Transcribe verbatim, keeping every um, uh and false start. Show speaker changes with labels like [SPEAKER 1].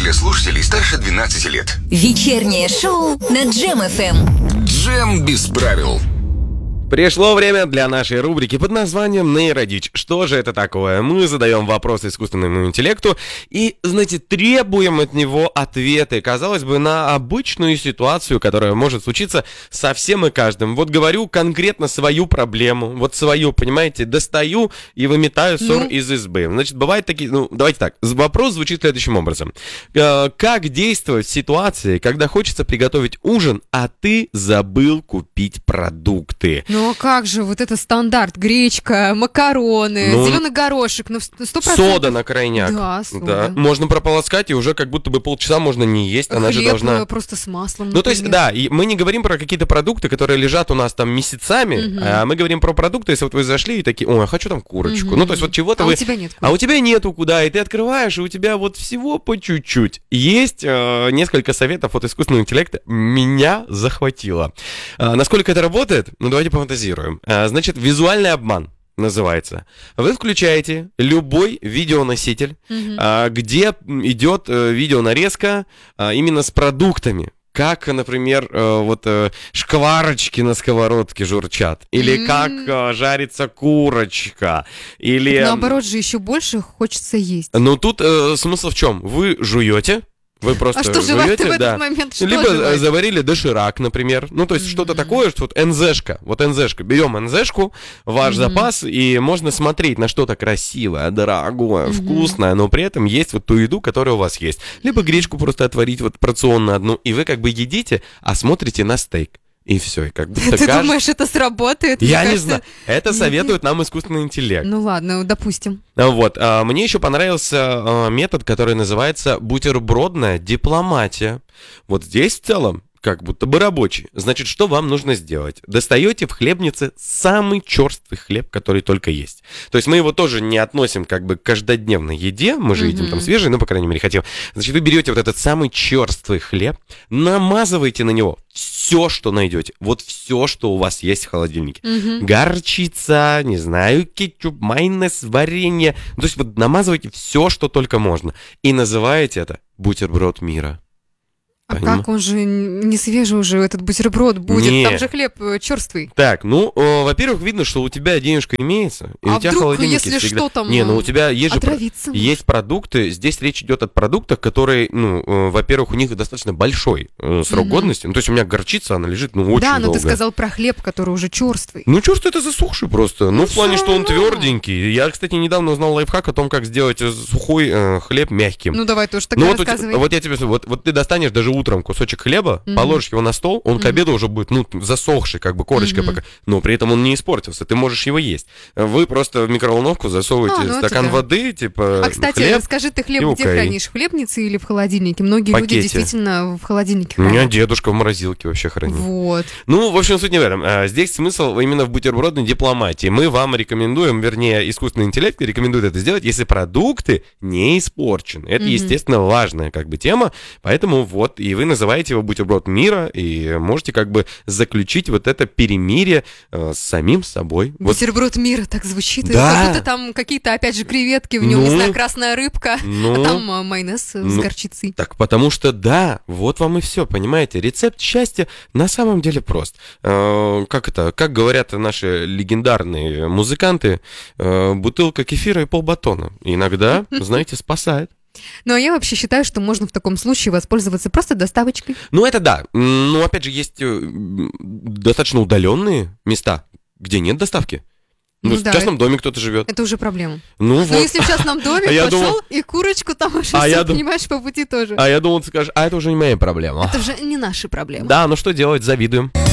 [SPEAKER 1] для слушателей старше двенадцати лет.
[SPEAKER 2] Вечернее шоу на Джем эф эм.
[SPEAKER 1] Джем без правил.
[SPEAKER 3] Пришло время для нашей рубрики под названием «Нейродичь». Что же это такое? Мы задаем вопросы искусственному интеллекту и, знаете, требуем от него ответы, казалось бы, на обычную ситуацию, которая может случиться со всем и каждым. Вот говорю конкретно свою проблему, вот свою, понимаете, достаю и выметаю ссор ну. из избы. Значит, бывают такие, ну, давайте так, вопрос звучит следующим образом. Как действовать в ситуации, когда хочется приготовить ужин, а ты забыл купить продукты?
[SPEAKER 4] Ну а как же, вот это стандарт, гречка, макароны, ну, зеленый горошек, ну сто процентов.
[SPEAKER 3] Сода на крайняк.
[SPEAKER 4] Да, сода.
[SPEAKER 3] Да. Можно прополоскать, и уже как будто бы полчаса можно не есть, она
[SPEAKER 4] Хлеб
[SPEAKER 3] же должна...
[SPEAKER 4] просто с маслом,
[SPEAKER 3] например. Ну то есть, да, и мы не говорим про какие-то продукты, которые лежат у нас там месяцами, угу. а мы говорим про продукты, если вот вы зашли и такие, ой, я хочу там курочку. Угу. Ну то есть вот чего-то
[SPEAKER 4] а
[SPEAKER 3] вы...
[SPEAKER 4] у тебя нет
[SPEAKER 3] куда? А у тебя нету куда, и ты открываешь, и у тебя вот всего по чуть-чуть. Есть э, несколько советов от искусственного интеллекта, меня захватило. Э, насколько это работает? Ну давайте пофантазируем. Значит, визуальный обман называется. Вы включаете любой видеоноситель, mm-hmm. где идет видеонарезка именно с продуктами. Как, например, вот шкварочки на сковородке журчат. Или mm-hmm. как жарится курочка. Или...
[SPEAKER 4] Наоборот же еще больше хочется есть.
[SPEAKER 3] Ну тут э, смысл в чем? Вы жуете. Вы просто
[SPEAKER 4] а что
[SPEAKER 3] жуете,
[SPEAKER 4] жевать в
[SPEAKER 3] да.
[SPEAKER 4] этот момент? Что
[SPEAKER 3] Либо
[SPEAKER 4] жевать?
[SPEAKER 3] заварили доширак, например. Ну, то есть mm-hmm. что-то такое, что вот эн-зешка. Вот эн-зешка. Берем эн-зешку, ваш mm-hmm. запас, и можно смотреть на что-то красивое, дорогое, mm-hmm. вкусное, но при этом есть вот ту еду, которая у вас есть. Либо гречку просто отварить вот порционно одну, и вы как бы едите, а смотрите на стейк. И все, и как будто
[SPEAKER 4] Ты
[SPEAKER 3] кажется...
[SPEAKER 4] думаешь, это сработает?
[SPEAKER 3] Я
[SPEAKER 4] Мне
[SPEAKER 3] не
[SPEAKER 4] кажется...
[SPEAKER 3] знаю. Это советует нам искусственный интеллект.
[SPEAKER 4] Ну ладно, допустим.
[SPEAKER 3] Вот. Мне еще понравился метод, который называется бутербродная дипломатия. Вот здесь в целом как будто бы рабочий. Значит, что вам нужно сделать? Достаете в хлебнице самый черствый хлеб, который только есть. То есть мы его тоже не относим как бы к каждодневной еде, мы же mm-hmm. едим там свежий, ну, по крайней мере, хотим. Значит, вы берете вот этот самый черствый хлеб, намазываете на него все, что найдете. Вот все, что у вас есть в холодильнике. Mm-hmm. Горчица, не знаю, кетчуп, майонез, варенье. То есть вот намазывайте все, что только можно. И называете это бутерброд мира.
[SPEAKER 4] А Поним? Как он же не свежий уже, этот бутерброд будет? Не. Там же хлеб черствый.
[SPEAKER 3] Так, ну, э, во-первых, видно, что у тебя денежка имеется. И
[SPEAKER 4] а
[SPEAKER 3] у тебя
[SPEAKER 4] вдруг,
[SPEAKER 3] холодильнике
[SPEAKER 4] если
[SPEAKER 3] всегда...
[SPEAKER 4] что там
[SPEAKER 3] Не, ну у тебя есть
[SPEAKER 4] отравиться
[SPEAKER 3] же есть продукты. Здесь речь идет о продуктах, которые, ну, э, во-первых, у них достаточно большой э, срок mm-hmm. годности. Ну, то есть у меня горчица, она лежит, ну, очень
[SPEAKER 4] да,
[SPEAKER 3] долго.
[SPEAKER 4] Да, но ты сказал про хлеб, который уже черствый.
[SPEAKER 3] Ну, черствый это засохший просто. Ну, ну в плане, что он тверденький. Я, кстати, недавно узнал лайфхак о том, как сделать сухой э, хлеб мягким.
[SPEAKER 4] Ну, давай тоже тогда
[SPEAKER 3] ну,
[SPEAKER 4] рассказывай.
[SPEAKER 3] Вот, вот я тебе вот, вот ты достанешь даже утром кусочек хлеба, Mm-hmm. положишь его на стол, он mm-hmm. к обеду уже будет, ну, засохший, как бы корочка mm-hmm. пока, но при этом он не испортился, ты можешь его есть. Вы просто в микроволновку засовываете а, ну стакан воды, типа
[SPEAKER 4] А, кстати,
[SPEAKER 3] хлеб,
[SPEAKER 4] скажи, ты хлеб где хранишь? В хлебнице или в холодильнике? Многие
[SPEAKER 3] Пакете.
[SPEAKER 4] люди действительно в холодильнике
[SPEAKER 3] хранят. У меня
[SPEAKER 4] хранят.
[SPEAKER 3] дедушка в морозилке вообще хранит.
[SPEAKER 4] Вот.
[SPEAKER 3] Ну, в общем, суть не в этом. Здесь смысл именно в бутербродной дипломатии. Мы вам рекомендуем, вернее, искусственный интеллект рекомендует это сделать, если продукты не испорчены. Это, mm-hmm. естественно, важная как бы тема, поэтому вот, и вы называете его бутерброд мира, и можете как бы заключить вот это перемирие э, с самим собой.
[SPEAKER 4] Бутерброд вот. Мира так звучит,
[SPEAKER 3] да.
[SPEAKER 4] как будто там какие-то, опять же, креветки, в нем, ну, не знаю, красная рыбка, ну, а там а, майонез ну, с горчицей.
[SPEAKER 3] Так, потому что, да, вот вам и все, понимаете, рецепт счастья на самом деле прост. Э, как это, как говорят наши легендарные музыканты, э, бутылка кефира и полбатона иногда, знаете, спасает.
[SPEAKER 4] Ну, а я вообще считаю, что можно в таком случае воспользоваться просто доставочкой.
[SPEAKER 3] Ну, это да. Но, опять же, есть достаточно удаленные места, где нет доставки. Ну, ну в да, частном доме кто-то живет.
[SPEAKER 4] Это уже проблема.
[SPEAKER 3] Ну,
[SPEAKER 4] Но
[SPEAKER 3] вот.
[SPEAKER 4] если в частном доме
[SPEAKER 3] а
[SPEAKER 4] пошел
[SPEAKER 3] думал...
[SPEAKER 4] и курочку там уже,
[SPEAKER 3] а
[SPEAKER 4] все,
[SPEAKER 3] дум...
[SPEAKER 4] понимаешь, по пути тоже.
[SPEAKER 3] А я думал, ты скажешь, а это уже не моя проблема.
[SPEAKER 4] Это уже не наши проблемы.
[SPEAKER 3] Да, ну что делать, завидуем.